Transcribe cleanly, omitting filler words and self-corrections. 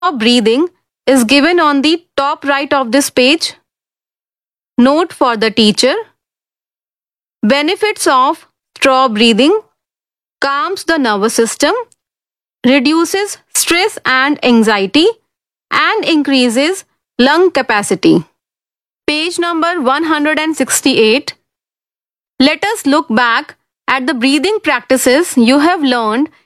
Breathing is given on the top right of this page. Note for the teacher. Benefits of straw breathing: calms the nervous system, reduces stress and anxiety, and increases lung capacity. Page number 168. Let us look back at the breathing practices you have learned